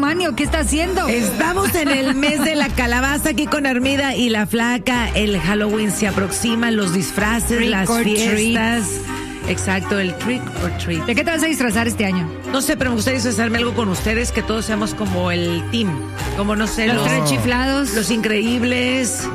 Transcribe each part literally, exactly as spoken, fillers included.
Manio? ¿Qué está haciendo? Estamos en el mes de la calabaza aquí con Armida y la Flaca. El Halloween se aproxima, los disfraces, Trick las or fiestas. Exacto, el trick or treat. ¿De qué te vas a disfrazar este año? No sé, pero me gustaría disfrazarme algo con ustedes, que todos seamos como el team. Como, no sé, Los, los, tres chiflados. los increíbles.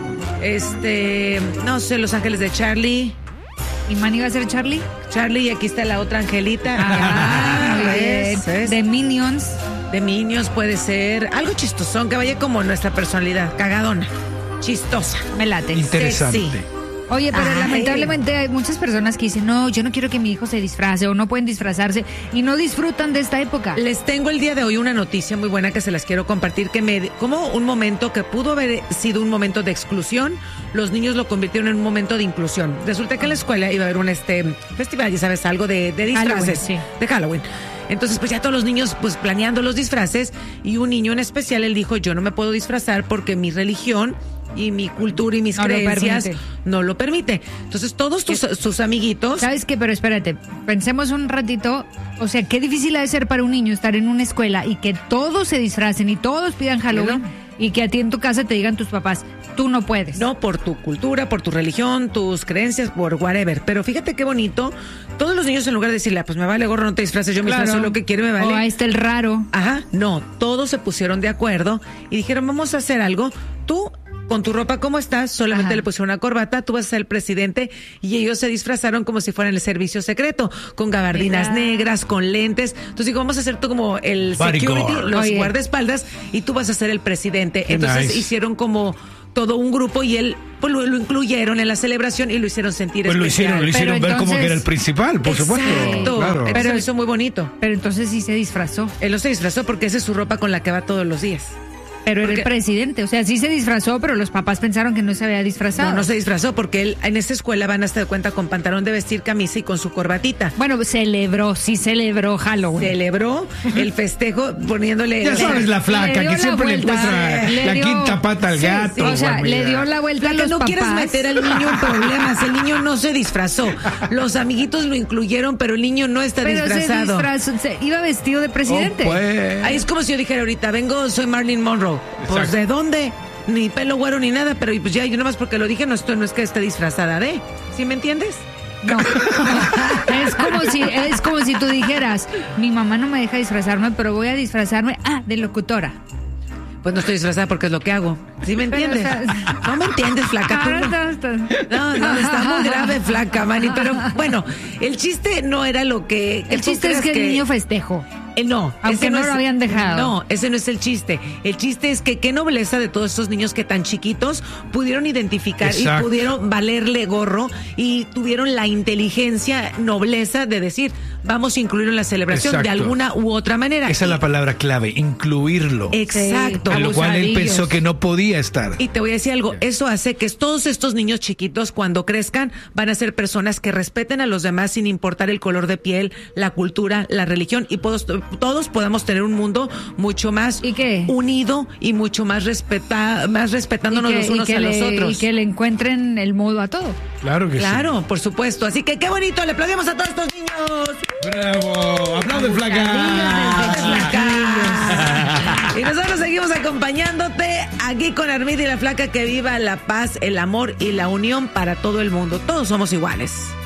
Este, no sé, los ángeles de Charlie. ¿Y Manny va a ser Charlie? Charlie, y aquí está la otra angelita. Ah, Ah, bien. ¿ves? De Minions. De Minions puede ser. Algo chistosón, que vaya como nuestra personalidad. Cagadona. Chistosa. Me late. Interesante. Sí. Oye, pero Ay. lamentablemente hay muchas personas que dicen, no, yo no quiero que mi hijo se disfrace o no pueden disfrazarse y no disfrutan de esta época. Les tengo el día de hoy una noticia muy buena que se las quiero compartir, que me, como un momento que pudo haber sido un momento de exclusión, los niños lo convirtieron en un momento de inclusión. Resulta que en la escuela iba a haber un este festival, ya sabes, algo de, de disfraces, Halloween, sí. de Halloween. Entonces, pues ya todos los niños, pues planeando los disfraces, y un niño en especial, él dijo, yo no me puedo disfrazar porque mi religión y mi cultura y mis No lo creencias permite. no lo permite. Entonces, todos tus, sus amiguitos... ¿Sabes qué? Pero espérate, pensemos un ratito, o sea, qué difícil ha de ser para un niño estar en una escuela y que todos se disfracen y todos pidan Halloween y que a ti en tu casa te digan tus papás, tú no puedes. No, por tu cultura, por tu religión, tus creencias, por whatever. Pero fíjate qué bonito. Todos los niños, en lugar de decirle, ah, pues me vale gorro, no te disfraces, yo me Claro. disfrazo lo que quiero, me vale. O ahí está el raro. Ajá, no, todos se pusieron de acuerdo y dijeron, vamos a hacer algo. Tú, con tu ropa como estás, solamente Ajá. le pusieron una corbata, tú vas a ser el presidente, y ellos se disfrazaron como si fueran el servicio secreto, con gabardinas Mira. negras, con lentes. Entonces digo, vamos a hacer tú como el Bodyguard. security, los Oye. guardaespaldas, y tú vas a ser el presidente. Qué Entonces nice. hicieron como todo un grupo y él pues lo, lo incluyeron en la celebración y lo hicieron sentir Pues lo especial. hicieron, lo hicieron Pero ver como entonces- que era el principal, por supuesto. Exacto. Claro. Entonces Pero- lo hizo muy bonito. Pero entonces sí se disfrazó. Él no se disfrazó porque esa es su ropa con la que va todos los días. Pero era Porque- el presidente, o sea, sí se disfrazó, pero los papás pensaron que no se había disfrazado. No, no se disfrazó porque él en esa escuela van hasta de cuenta con pantalón de vestir, camisa y con su corbatita. Bueno, celebró, sí celebró Halloween. Celebró el festejo poniéndole... Ya sabes la Le flaca dio que la siempre le vuelta. encuentra Le la dio- quinta pata al Sí, gato. sí. O sea, Juan, le mira. dio la vuelta a La que los no papás. quieres meter al niño en problemas. El niño no se disfrazó. Los amiguitos lo incluyeron, pero el niño no está Pero se disfrazado. disfrazó, se iba vestido de presidente. Oh, pues. Ahí es como si yo dijera ahorita, vengo, soy Marilyn Monroe. Pues, Exacto. ¿de dónde? Ni pelo güero ni nada, pero pues ya, yo nomás porque lo dije, no, estoy, no es que esté disfrazada de. ¿Sí me entiendes? No. es como si es como si tú dijeras, mi mamá no me deja disfrazarme, pero voy a disfrazarme ah, de locutora. Pues no estoy disfrazada porque es lo que hago. ¿Sí me Pero, entiendes? o sea- No me entiendes, flaca. tú Ahora no. está- No, no, está muy grave, flaca, Manny. Pero bueno, el chiste no era lo que... que El tú chiste es creas que el niño festejó. Eh, no, Aunque ese no es- lo habían dejado. No, ese no es el chiste. El chiste es que qué nobleza de todos estos niños que tan chiquitos pudieron identificar Exacto. y pudieron valerle gorro y tuvieron la inteligencia, nobleza de decir, vamos a incluirlo en la celebración de Exacto. alguna u otra manera. Esa es la palabra clave, incluirlo. Exacto. Sí. En lo cual él abusadillos. pensó que no podía estar. Y te voy a decir algo, eso hace que todos estos niños chiquitos cuando crezcan van a ser personas que respeten a los demás sin importar el color de piel, la cultura, la religión y todos, todos podamos tener un mundo mucho más ¿Y qué? unido y mucho más respeta, más respetándonos Y que- los unos y que a le, los otros. Y que le encuentren el modo a todo. Claro que Claro, por supuesto. Así que qué bonito, le aplaudimos a todos estos niños. sí. ¡Bravo! ¡Aplaude, flaca! Flaca. Y nosotros seguimos acompañándote aquí con Armida y la Flaca. Que viva la paz, el amor y la unión para todo el mundo. Todos somos iguales.